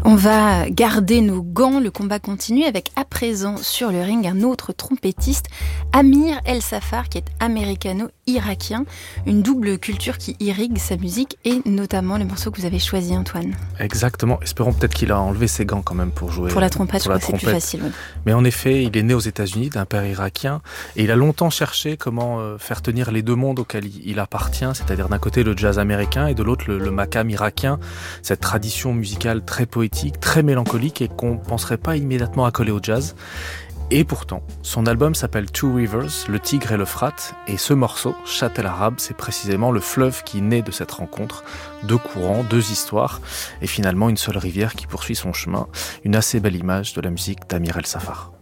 On va garder nos gants, le combat continue avec à présent sur le ring un autre trompettiste, Amir El Safar, qui est américano-irakien, une double culture qui irrigue sa musique et notamment les morceaux que vous avez choisis, Antoine. Exactement, espérons peut-être qu'il a enlevé ses gants quand même pour jouer. Pour la trompette, je crois que c'est plus facile. Oui. Mais en effet, il est né aux États-Unis d'un père irakien et il a longtemps cherché comment faire tenir les deux mondes auxquels il appartient, c'est-à-dire d'un côté le jazz américain et de l'autre le makam irakien, cette tradition musicale très poétique, très mélancolique et qu'on ne penserait pas immédiatement accoler au jazz. Et pourtant, son album s'appelle Two Rivers, le Tigre et l'Euphrate, et ce morceau, Chat el Arab, c'est précisément le fleuve qui naît de cette rencontre. Deux courants, deux histoires, et finalement une seule rivière qui poursuit son chemin. Une assez belle image de la musique d'Amir El Safar.